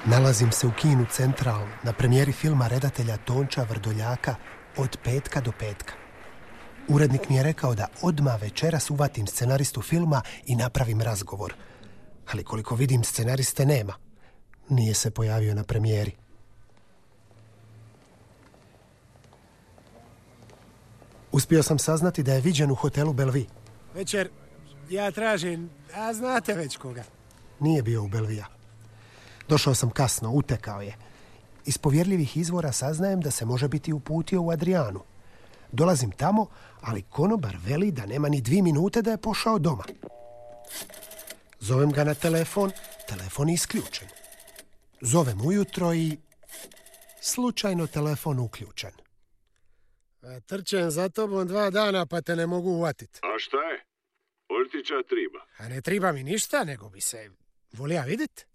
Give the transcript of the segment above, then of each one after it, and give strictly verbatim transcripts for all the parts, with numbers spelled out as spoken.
Nalazim se u kinu Central na premijeri filma redatelja Tonča Vrdoljaka Od petka do petka. Urednik mi je rekao da odmah večeras uvatim scenaristu filma i napravim razgovor. Ali koliko vidim, scenariste nema. Nije se pojavio na premijeri. Uspio sam saznati da je viđen u hotelu Belvi. Večer, ja tražim, a znate već koga. Nije bio u Belvija. Došao sam kasno, utekao je. Iz povjerljivih izvora saznajem da se može biti uputio u Adrianu. Dolazim tamo, ali konobar veli da nema ni dvije minute da je pošao doma. Zovem ga na telefon, telefon je isključen. Zovem ujutro i slučajno telefon uključen. A trčem za tobom dva dana pa te ne mogu uvatiti. A šta je? Oli ti ča triba? A ne triba mi ništa, nego bi se volija vidit.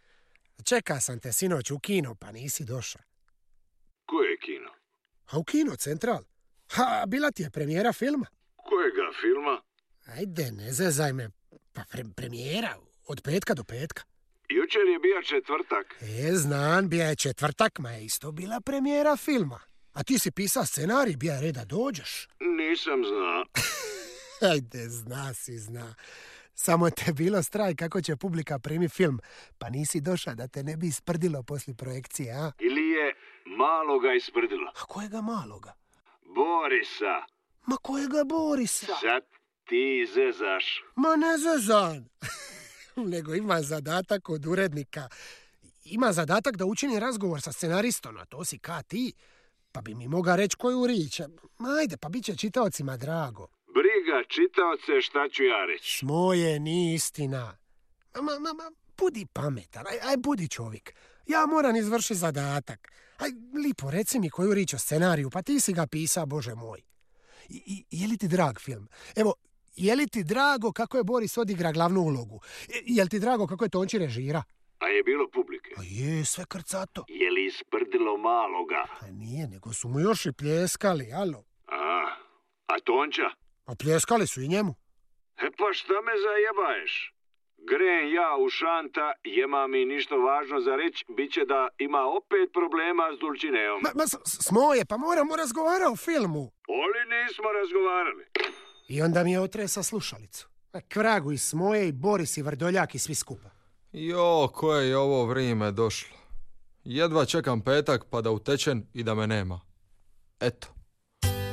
Čeka sam te sinoć u kino, pa nisi došao. Koje je kino? A u kino Central. Ha, bila ti je premijera filma. Kojega filma? Ajde, ne zezaj me. Pa pre- premijera, od petka do petka. Jučer je bio četvrtak. E, znam, bija je četvrtak, ma je isto bila premijera filma. A ti si pisao scenarij, bija je red da dođeš. Nisam zna. Ajde, zna si, zna. Samo te bilo straj kako će publika primi film, pa nisi došao da te ne bi isprdilo poslije projekcije, a? Ili je maloga isprdilo? A kojega maloga? Borisa. Ma kojega Borisa? Sad ti zezaš. Ma ne zezan. Nego ima zadatak od urednika. Ima zadatak da učini razgovor sa scenaristom, a to si ka ti. Pa bi mi mogao reći koju riječ. Ajde, pa bit će čitaocima drago. Briga čitaoce šta ću ja reći. Smoje, nije istina. Ma, ma, ma, budi pametan, aj, aj budi čovjek. Ja moram izvršiti zadatak. Aj, lipo, reci mi koju riječ o scenariju, pa ti si ga pisao, Bože moj. I, i, je li ti drag film? Evo, je li ti drago kako je Boris odigra glavnu ulogu? Je, je li ti drago kako je Tonči režira? A je bilo publike? A je, sve krcato. Je li isprdilo maloga? A nije, nego su mu još i pljeskali, alo. A, a Tonča? A pljeskali su i njemu. E pa šta me zajebaješ? Gren ja u šanta, jema mi ništa važno za reći, bit će da ima opet problema s Dulcineom. Ma, ma s- Smoje, pa moramo razgovarati o filmu. Oli nismo razgovarali. I onda mi je otresa slušalicu. A kvragu i Smoje i Boris i Vrdoljak i svi skupa. Jo, koje je ovo vrijeme došlo. Jedva čekam petak pa da utečem i da me nema. Eto.